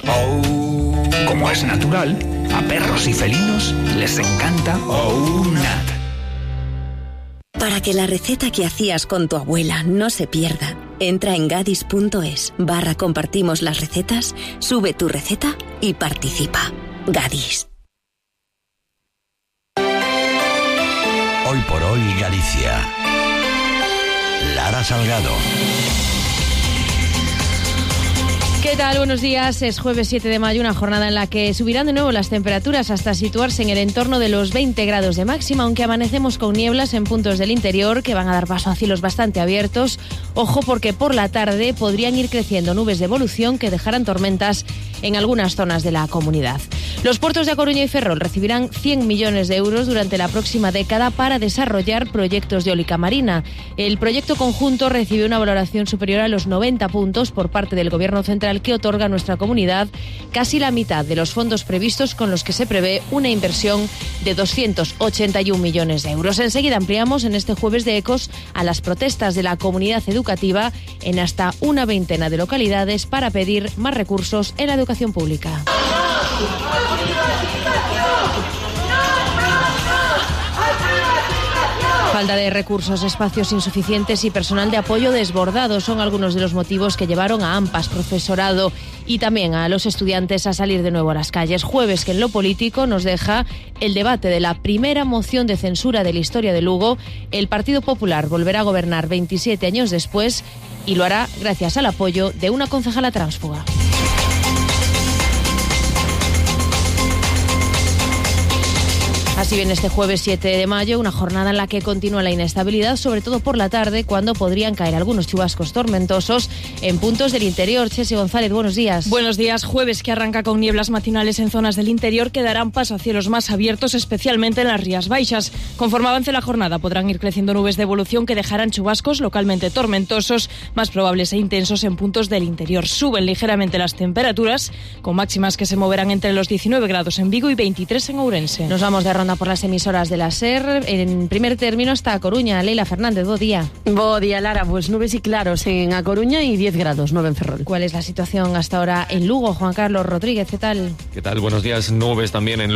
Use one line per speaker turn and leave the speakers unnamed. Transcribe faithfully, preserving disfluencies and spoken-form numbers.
Oh. Como es natural, a perros y felinos les encanta Oh Nat.
Para que la receta que hacías con tu abuela no se pierda, entra en gadis punto es barra compartimos las recetas, sube tu receta y participa. Gadis.
Hoy por hoy Galicia. Lara Salgado.
¿Qué tal? Buenos días. Es jueves siete de mayo, una jornada en la que subirán de nuevo las temperaturas hasta situarse en el entorno de los veinte grados de máxima, aunque amanecemos con nieblas en puntos del interior que van a dar paso a cielos bastante abiertos. Ojo, porque por la tarde podrían ir creciendo nubes de evolución que dejarán tormentas en algunas zonas de la comunidad. Los puertos de A Coruña y Ferrol recibirán cien millones de euros durante la próxima década para desarrollar proyectos de eólica marina. El proyecto conjunto recibe una valoración superior a los noventa puntos por parte del Gobierno central, que otorga a nuestra comunidad casi la mitad de los fondos previstos, con los que se prevé una inversión de doscientos ochenta y un millones de euros. Enseguida ampliamos en este jueves de ecos a las protestas de la comunidad educativa en hasta una veintena de localidades para pedir más recursos en la educación pública. Falta de recursos, espacios insuficientes y personal de apoyo desbordado son algunos de los motivos que llevaron a AMPAs, profesorado y también a los estudiantes a salir de nuevo a las calles. Jueves que en lo político nos deja el debate de la primera moción de censura de la historia de Lugo. El Partido Popular volverá a gobernar veintisiete años después y lo hará gracias al apoyo de una concejala tránsfuga. Así viene este jueves siete de mayo, una jornada en la que continúa la inestabilidad, sobre todo por la tarde, cuando podrían caer algunos chubascos tormentosos en puntos del interior. Chesi González, buenos días.
Buenos días. Jueves que arranca con nieblas matinales en zonas del interior que darán paso a cielos más abiertos, especialmente en las Rías Baixas. Conforme avance la jornada podrán ir creciendo nubes de evolución que dejarán chubascos localmente tormentosos, más probables e intensos en puntos del interior. Suben ligeramente las temperaturas, con máximas que se moverán entre los diecinueve grados en Vigo y veintitrés en Ourense.
Nos vamos de ronda por las emisoras de la SER. En primer término está A Coruña. Leila Fernández, bo día.
Bo día, Lara. Pues nubes y claros en A Coruña y diez grados, nueve en Ferrol.
¿Cuál es la situación hasta ahora en Lugo? Juan Carlos Rodríguez, ¿qué tal?
¿Qué tal? Buenos días. Nubes también en